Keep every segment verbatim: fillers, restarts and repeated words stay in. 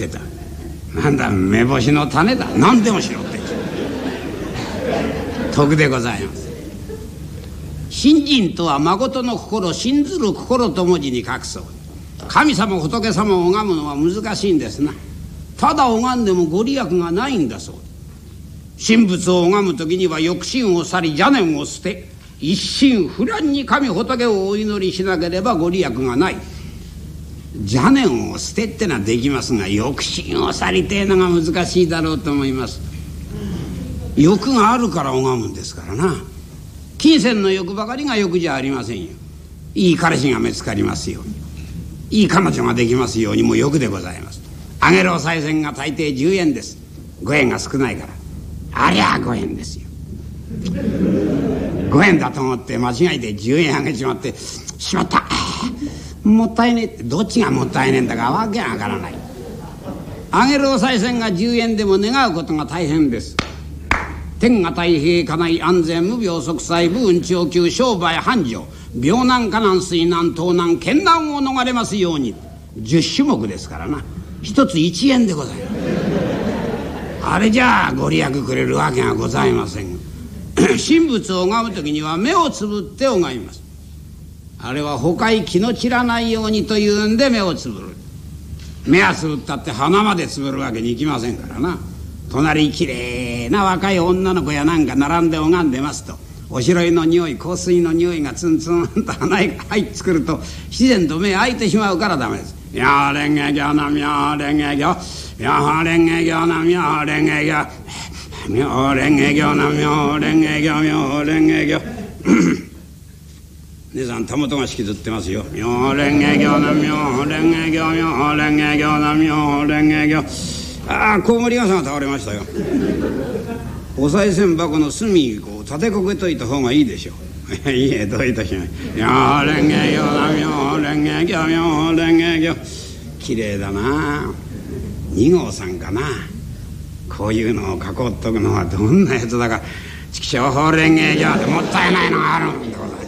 してた。なんだ目星の種だ、何でもしろって徳でございます。信心とは誠の心、信ずる心と文字に書くそう。神様仏様を拝むのは難しいんですな。ただ拝んでもご利益がないんだそう。神仏を拝む時には欲心を去り邪念を捨て、一心不乱に神仏をお祈りしなければご利益がない。邪念を捨てってのはできますが、欲心を去りてえのが難しいだろうと思います。欲があるから拝むんですからな。金銭の欲ばかりが欲じゃありませんよ。いい彼氏が見つかりますように、いい彼女ができますようにも欲でございます。あげるお賽銭が大抵じゅうえんです。ごえんが少ないから、ありゃごえんですよ。ごえんだと思って間違えてじゅうえんあげちまって、しまった、もったいねえって、どっちがもったいねえんだかわけがわからない。あげるお賽銭がじゅうえんでも願うことが大変です。天下太平、家内安全、無病息災、武運長久、商売繁盛、病難火難水難盗難険難を逃れますように、じゅっ種目ですからな。一ついちえんでございます。あれじゃあご利益くれるわけがございません。神仏を拝む時には目をつぶって拝みます。あれは他に気の散らないようにというんで目をつぶる。目はつぶったって鼻までつぶるわけにいきませんからな。隣にきれいな若い女の子やなんか並んで拝んでますと、おしろいの匂い、香水の匂いがツンツンと鼻に入ってくると自然と目開いてしまうからダメです。みょうれんげぎょなみょうれんげぎょ、みょうれんげぎょなみょうれんげぎょ、みょうれんげぎょなみょうれんげぎょ、みょうれんげぎょ。姉さんたもとが引きずってますよ。みょうれんげぎょなみょうれんげぎょ、みょうれんげぎょなみょうれんげぎょ。ああ、コウモリガさんが倒れましたよ。お賽銭箱の隅こう立てこけといた方がいいでしょう。いいえ、どういたしましょう。みょうれんげぎょなみょうれんげぎょ、みょうれんげぎょ。きれいだな。に号さんかな。こういうのを囲っとくのはどんなやつだか。ちきしょうほうれんげぎょってもったいないのがあるんでございます。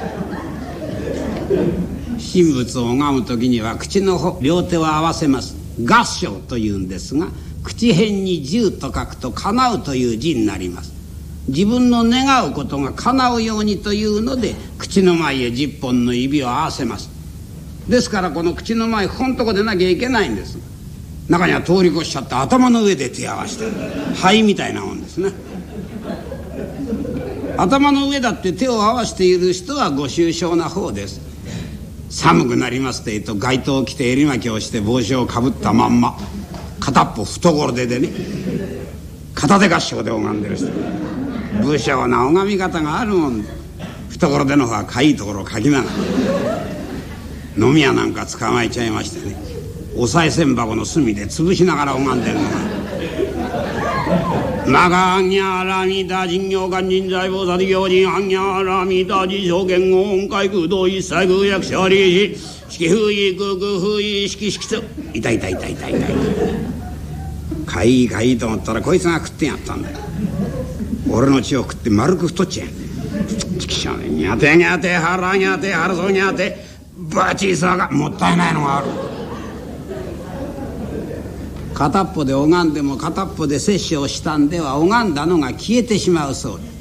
神仏を拝む時には口の両手を合わせます。合掌というんですが、口辺に十と書くと叶うという字になります。自分の願うことが叶うようにというので口の前へ十本の指を合わせます。ですからこの口の前ここのとこでなきゃいけないんです。中には通り越しちゃって頭の上で手を合わせて灰みたいなもんですね。頭の上だって手を合わせている人はご愁傷な方です。寒くなりますというと街灯を着て襟巻きをして帽子をかぶったまんま片っぽ懐手でね、片手合掌で拝んでる人、武将な拝み方があるもんで、懐手の方はかいいところをかきながら飲み屋なんか捕まえちゃいましてね、お賽銭箱の隅で潰しながら拝んでるのがマガンギャラミダ人形官人財宝殺行人ハンギャラミダ自証言語音階空洞一切空役者利式風意空空風意式式と痛い痛い痛い痛い痛いかいいかいいと思ったらこいつが食ってやったんだよ。俺の血を食って丸く太っちゃう。ちきしょうね、にゃてにゃて腹にゃて腹そうにゃてバチさがもったいないのがある。片っぽで拝んでも片っぽで摂取をしたんでは拝んだのが消えてしまうそうです。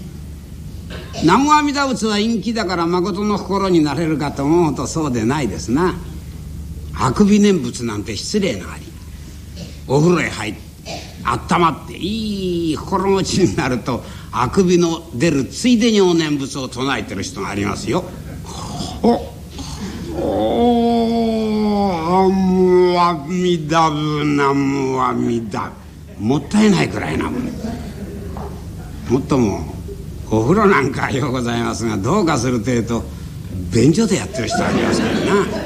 南無阿弥陀仏は陰気だから誠の心になれるかと思うとそうでないですな。あくび念仏なんて失礼なあり。お風呂へ入って温まっていい心持ちになるとあくびの出るついでにお念仏を唱えてる人がありますよ。おお南無阿弥陀仏南無阿弥陀、もったいないくらいなもん。もっともお風呂なんかようございますが、どうかするというと便所でやってる人ありますから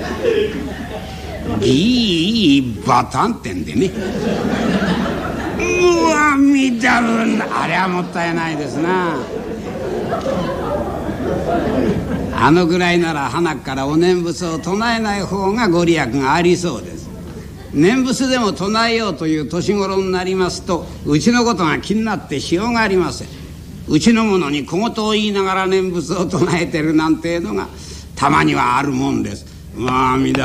な。いいバタンってんでね、うわ弥陀仏、あれはもったいないですな。あのぐらいなら鼻からお念仏を唱えない方がご利益がありそうです。念仏でも唱えようという年頃になりますとうちのことが気になってしようがありません。うちの者に小言を言いながら念仏を唱えてるなんていうのがたまにはあるもんです。うわ阿弥陀